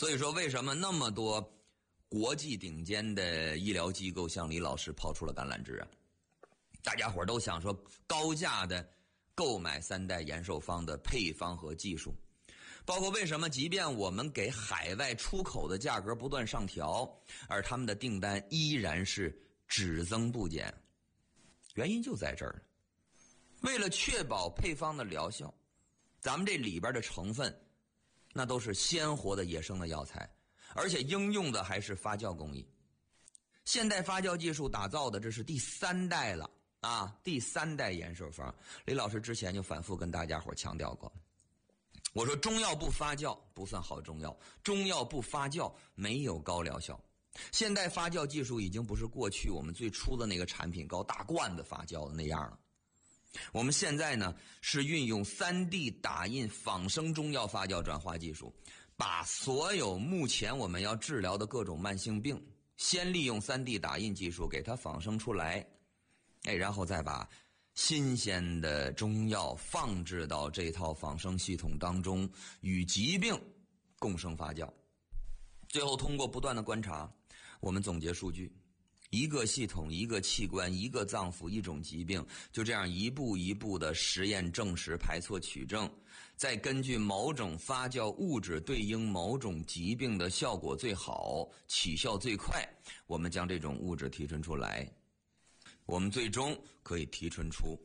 所以说为什么那么多国际顶尖的医疗机构向李老师抛出了橄榄枝啊？大家伙都想说高价的购买三代延寿方的配方和技术，包括为什么即便我们给海外出口的价格不断上调，而他们的订单依然是只增不减，原因就在这儿。为了确保配方的疗效，咱们这里边的成分那都是鲜活的野生的药材，而且应用的还是发酵工艺。现代发酵技术打造的这是第3代了啊，第3代延寿方。李老师之前就反复跟大家伙强调过，我说中药不发酵不算好中药，中药不发酵没有高疗效。现代发酵技术已经不是过去我们最初的那个产品高大罐子发酵的那样了。我们现在呢是运用 3D 打印仿生中药发酵转化技术，把所有目前我们要治疗的各种慢性病，先利用 3D 打印技术给它仿生出来，然后再把新鲜的中药放置到这套仿生系统当中，与疾病共生发酵。最后通过不断的观察，我们总结数据，一个系统、一个器官、一个脏腑、一种疾病，就这样一步一步的实验证实、排错取证，再根据某种发酵物质对应某种疾病的效果最好、起效最快，我们将这种物质提纯出来，我们最终可以提纯出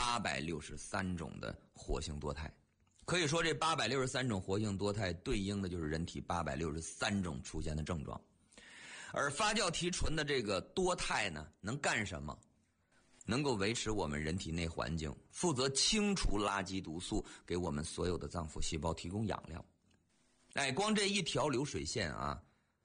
863种的活性多肽。可以说这863种活性多肽对应的就是人体863种出现的症状。而发酵提纯的这个多肽呢，能干什么？能够维持我们人体内环境，负责清除垃圾毒素，给我们所有的脏腑细胞提供养料。光这一条流水线啊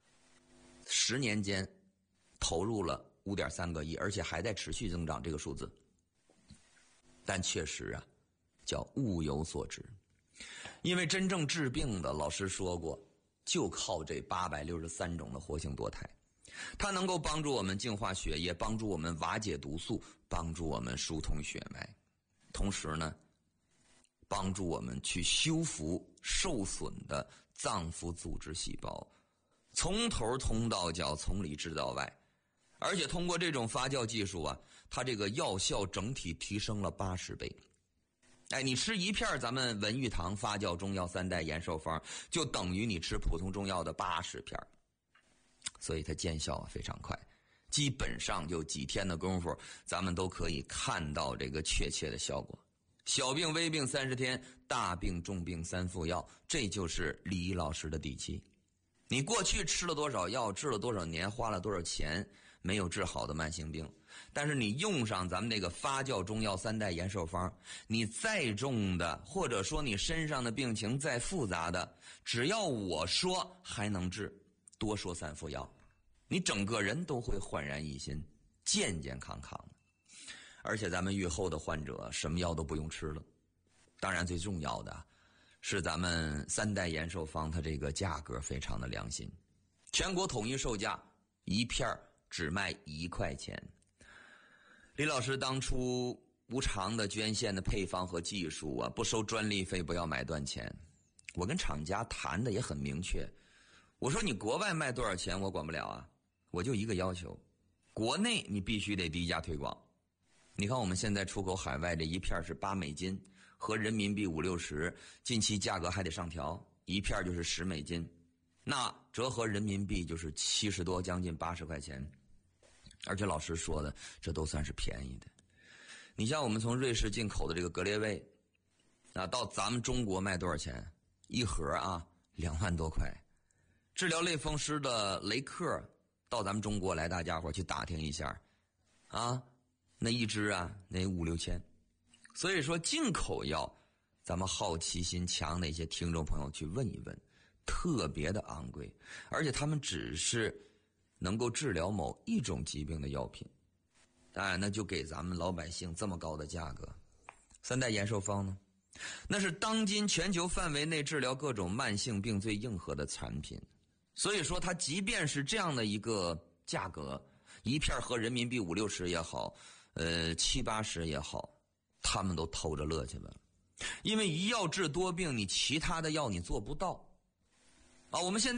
，10年间投入了5.3个亿，而且还在持续增长这个数字。但确实啊，叫物有所值。因为真正治病的，老师说过，就靠这863种的活性多肽。它能够帮助我们净化血液，帮助我们瓦解毒素，帮助我们疏通血脉，同时呢，帮助我们去修复受损的脏腑组织细胞，从头通到脚，从里治到外。而且通过这种发酵技术啊，它这个药效整体提升了80倍。你吃一片咱们文玉堂发酵中药3代延寿方，就等于你吃普通中药的80片，所以它见效非常快，基本上就几天的功夫，咱们都可以看到这个确切的效果。小病微病30天，大病重病3副药，这就是李老师的底气。你过去吃了多少药，治了多少年，花了多少钱，没有治好的慢性病，但是你用上咱们这个发酵中药3代延寿方，你再重的，或者说你身上的病情再复杂的，只要我说还能治，多说3副药，你整个人都会焕然一新，健健康康的。而且咱们愈后的患者什么药都不用吃了。当然最重要的是咱们3代延寿方，它这个价格非常的良心，全国统一售价一片只卖1块钱。李老师当初无偿的捐献的配方和技术啊，不收专利费，不要买断钱。我跟厂家谈的也很明确，我说你国外卖多少钱我管不了啊，我就一个要求，国内你必须得低价推广。你看我们现在出口海外这一片是$8，合人民币50-60，近期价格还得上调，一片就是$10，那折合人民币就是70多，将近80块钱。而且老师说的，这都算是便宜的。你像我们从瑞士进口的这个格列卫到咱们中国卖多少钱？一盒2万多块。治疗类风湿的雷克到咱们中国来，大家伙去打听一下那一支那5-6千。所以说进口药，咱们好奇心强的一些听众朋友去问一问，特别的昂贵，而且他们只是能够治疗某一种疾病的药品，那就给咱们老百姓这么高的价格。3代延寿方呢，那是当今全球范围内治疗各种慢性病最硬核的产品。所以说它即便是这样的一个价格，一片合人民币50-60也好，70-80也好，他们都偷着乐去了。因为一药治多病，你其他的药你做不到我们现在